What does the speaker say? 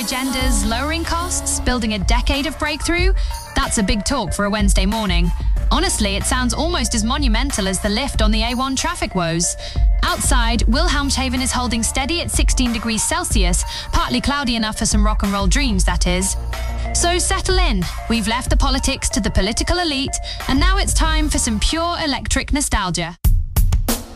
agendas, lowering costs, building a decade of breakthrough. That's a big talk for a Wednesday morning. Honestly, it sounds almost as monumental as the lift on the A1 traffic woes. Outside, Wilhelmshaven is holding steady at 16 degrees Celsius, partly cloudy enough for some rock and roll dreams, that is. So settle in. We've left the politics to the political elite, and now it's time for some pure electric nostalgia.